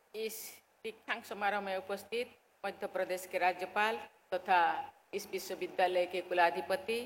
इस दीक्षांत समारोह में उपस्थित मध्य प्रदेश के राज्यपाल तथा इस विश्वविद्यालय के कुलाधिपति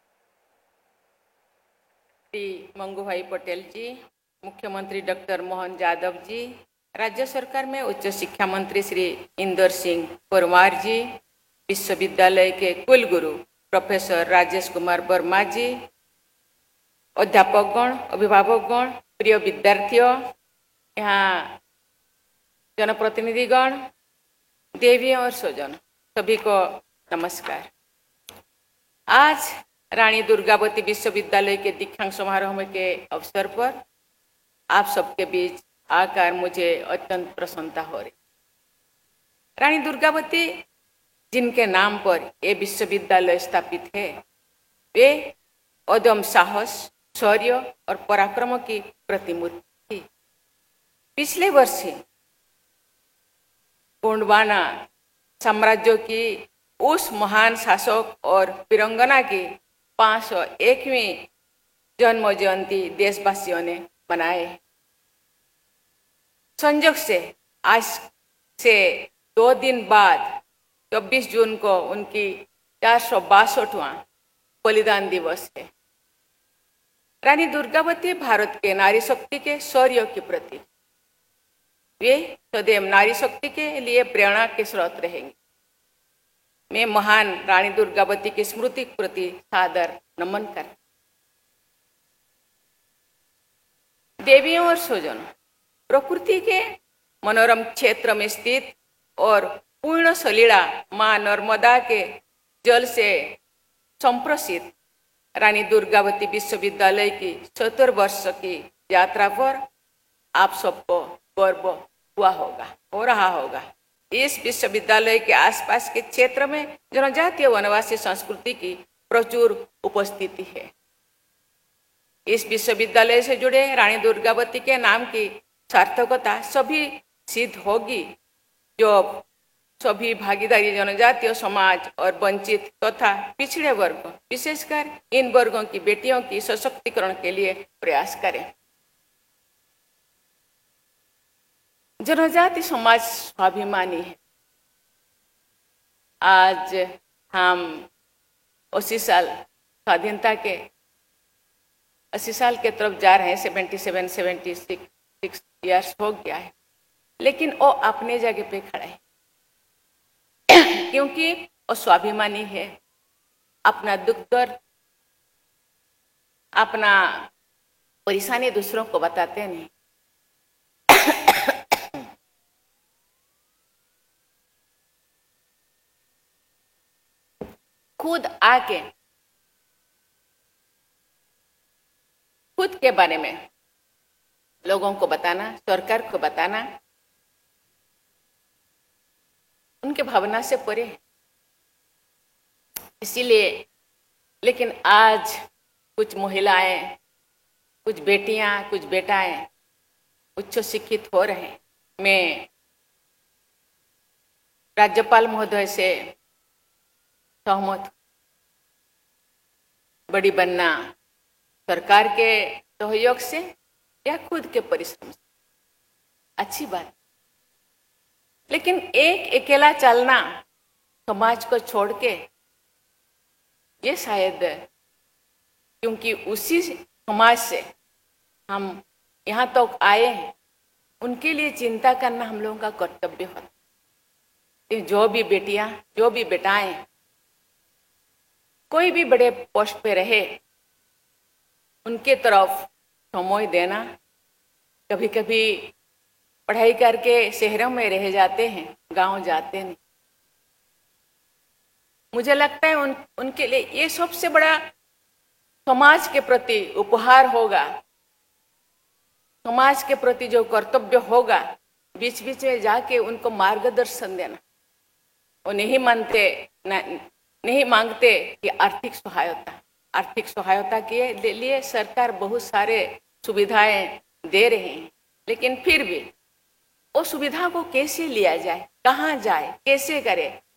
श्री मंगूभाई पटेल जी, मुख्यमंत्री डॉक्टर मोहन यादव जी, राज्य सरकार में उच्च शिक्षा मंत्री श्री इंदर सिंह परमार जी, विश्वविद्यालय के कुलगुरु प्रोफेसर राजेश कुमार वर्मा जी, अध्यापकगण, अभिभावकगण, प्रिय विद्यार्थियों, यहाँ जनप्रतिनिधिगण, देवियों और स्वजन, सभी को नमस्कार। आज रानी दुर्गावती विश्वविद्यालय के दीक्षांत समारोह में के अवसर पर आप सबके बीच आकर मुझे अत्यंत प्रसन्नता हो रही। रानी दुर्गावती जिनके नाम पर ये विश्वविद्यालय स्थापित है, वे अदम्य साहस, शौर्य और पराक्रम की प्रतिमूर्ति थी। पिछले वर्ष गोंडवाना साम्राज्य की उस महान शासक और वीरांगना की 501वीं जन्म जयंती देशवासियों ने मनाए। संयोग से आज से 2 दिन बाद 24 जून को उनकी 462वां बलिदान दिवस है। रानी दुर्गावती भारत के नारी शक्ति के शौर्य की प्रतीक। वे सदैव नारी शक्ति के लिए प्रेरणा के स्रोत रहेंगे। मैं महान रानी दुर्गावती की स्मृति के प्रति सादर नमन कर। देवियों और स्वजनों, प्रकृति के मनोरम क्षेत्र में स्थित और पूर्ण सलीला मां नर्मदा के जल से संप्रसिद्ध रानी दुर्गावती विश्वविद्यालय की 70 वर्ष की यात्रा पर आप सबको गर्व हो रहा होगा। इस विश्वविद्यालय के आसपास के क्षेत्र में जनजातीय वनवासी संस्कृति की प्रचुर उपस्थिति है। इस विश्वविद्यालय से जुड़े रानी दुर्गावती के नाम की सार्थकता सभी सिद्ध होगी जो सभी भागीदारी जनजातीय समाज और वंचित तथा पिछड़े वर्ग, विशेषकर इन वर्गों की बेटियों की सशक्तिकरण के लिए प्रयास करें। जनजाति समाज स्वाभिमानी है। आज हम 80 साल स्वाधीनता के 80 साल के तरफ जा रहे हैं। 76 ईयर्स हो गया है, लेकिन वो अपने जगह पे खड़ा है क्योंकि वो स्वाभिमानी है। अपना दुख दर्द, अपना परेशानी दूसरों को बताते नहीं। खुद आके खुद के बारे में लोगों को बताना, सरकार को बताना, उनके भावना से परे है। इसीलिए लेकिन आज कुछ महिलाएं, कुछ बेटियां, कुछ बेटाएं उच्च शिक्षित हो रहे हैं। मैं राज्यपाल महोदय से सहमत। बड़ी बनना सरकार के सहयोग से या खुद के परिश्रम से अच्छी बात, लेकिन एक अकेला चलना समाज को छोड़ के, ये शायद क्योंकि उसी समाज से हम यहाँ तक तो आए हैं, उनके लिए चिंता करना हम लोगों का कर्तव्य होता। जो भी बेटियां, जो भी बेटाएं कोई भी बड़े पोस्ट पे रहे, उनके तरफ समय देना। कभी कभी पढ़ाई करके शहरों में रह जाते हैं, गांव जाते नहीं। मुझे लगता है उनके लिए ये सबसे बड़ा समाज के प्रति उपहार होगा। समाज के प्रति जो कर्तव्य होगा, बीच बीच में जाके उनको मार्गदर्शन देना। वो नहीं मांगते कि आर्थिक सहायता के लिए सरकार बहुत सारे सुविधाएं दे रहे हैं, लेकिन फिर भी वो सुविधा को कैसे लिया जाए, कहाँ जाए, कैसे करे,